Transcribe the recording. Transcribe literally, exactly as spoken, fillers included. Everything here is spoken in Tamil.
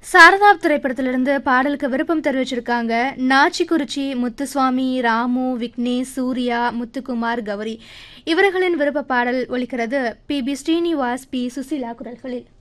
சாரதா திரைப்படத்திலிருந்து பாடலுக்கு விருப்பம் தெரிவிச்சிருக்காங்க நாச்சிக்குறிச்சி முத்துசுவாமி, ராமு, விக்னேஷ், சூர்யா, முத்துக்குமார், கௌரி. இவர்களின் விருப்ப பாடல் ஒலிக்கிறது B B Srinivas, B Susheela குரல்களில்.